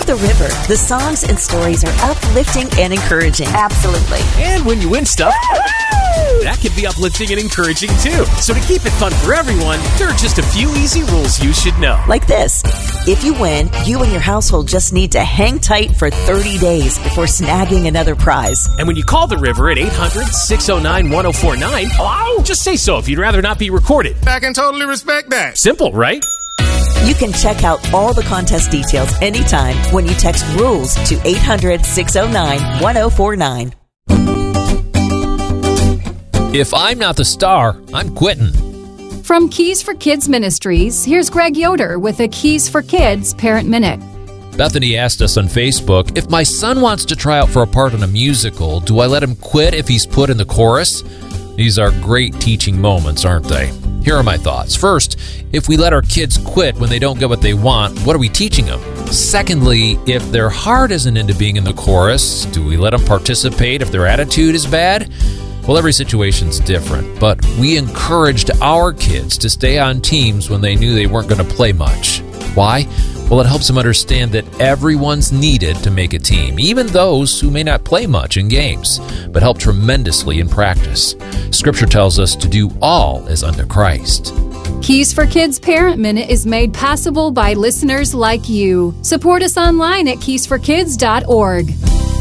The River, the songs and stories are uplifting and encouraging. Absolutely. And when you win stuff, that can be uplifting and encouraging too. So to keep it fun for everyone, there are just a few easy rules you should know. Like this. If you win, you and your household just need to hang tight for 30 days before snagging another prize. And when you call The River at 800-609-1049, just say so if you'd rather not be recorded. I can totally respect that. Simple, right? You can check out all the contest details anytime when you text RULES to 800-609-1049. If I'm not the star, I'm quitting. From Keys for Kids Ministries, here's Greg Yoder with a Keys for Kids Parent Minute. Bethany asked us on Facebook, if my son wants to try out for a part in a musical, do I let him quit if he's put in the chorus? These are great teaching moments, aren't they? Here are my thoughts. First, if we let our kids quit when they don't get what they want, what are we teaching them? Secondly, if their heart isn't into being in the chorus, do we let them participate if their attitude is bad? Well, every situation's different, but we encouraged our kids to stay on teams when they knew they weren't going to play much. Why? Well, it helps them understand that everyone's needed to make a team, even those who may not play much in games, but help tremendously in practice. Scripture tells us to do all as unto Christ. Keys for Kids Parent Minute is made possible by listeners like you. Support us online at keysforkids.org.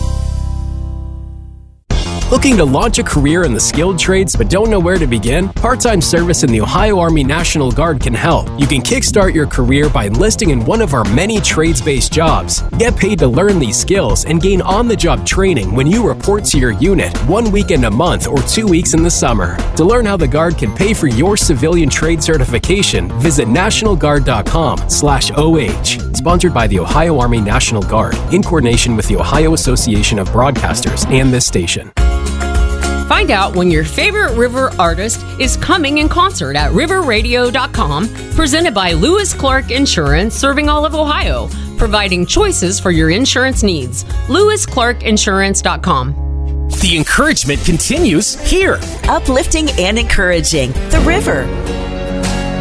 Looking to launch a career in the skilled trades but don't know where to begin? Part-time service in the Ohio Army National Guard can help. You can kickstart your career by enlisting in one of our many trades-based jobs. Get paid to learn these skills and gain on-the-job training when you report to your unit 1 weekend a month or 2 weeks in the summer. To learn how the Guard can pay for your civilian trade certification, visit nationalguard.com/OH. Sponsored by the Ohio Army National Guard in coordination with the Ohio Association of Broadcasters and this station. Find out when your favorite river artist is coming in concert at riverradio.com, presented by Lewis Clark Insurance, serving all of Ohio, providing choices for your insurance needs. LewisClarkInsurance.com. The encouragement continues here. Uplifting and encouraging. The River.